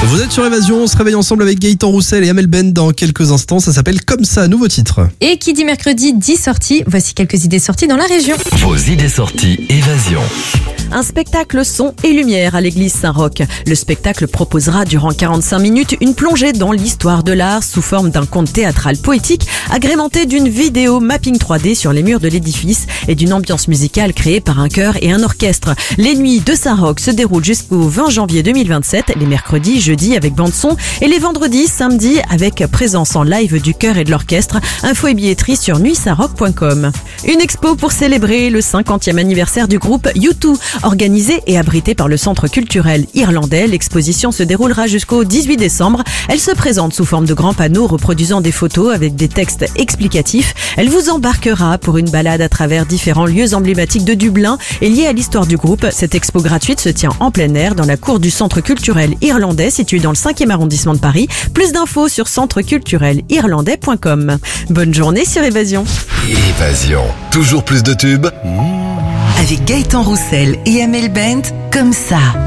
Vous êtes sur Évasion, on se réveille ensemble avec Gaëtan Roussel et Amel Ben dans quelques instants. Ça s'appelle Comme ça, nouveau titre. Et qui dit mercredi dit sortie. Voici quelques idées sorties dans la région. Vos idées sorties Évasion. Un spectacle son et lumière à l'église Saint-Roch. Le spectacle proposera durant 45 minutes une plongée dans l'histoire de l'art sous forme d'un conte théâtral poétique agrémenté d'une vidéo mapping 3D sur les murs de l'édifice et d'une ambiance musicale créée par un chœur et un orchestre. Les nuits de Saint-Roch se déroulent jusqu'au 20 janvier 2027, les mercredis, jeudis avec bande-son et les vendredis, samedis avec présence en live du chœur et de l'orchestre. Info et billetterie sur nuitsaintroch.com. Une expo pour célébrer le 50e anniversaire du groupe U2. Organisée et abritée par le Centre culturel irlandais, l'exposition se déroulera jusqu'au 18 décembre. Elle se présente sous forme de grands panneaux reproduisant des photos avec des textes explicatifs. Elle vous embarquera pour une balade à travers différents lieux emblématiques de Dublin et liés à l'histoire du groupe. Cette expo gratuite se tient en plein air dans la cour du Centre culturel irlandais situé dans le 5e arrondissement de Paris. Plus d'infos sur centreculturelirlandais.com. Bonne journée sur Évasion. Évasion. Toujours plus de tubes. Avec Gaëtan Roussel et Amel Ben, comme ça.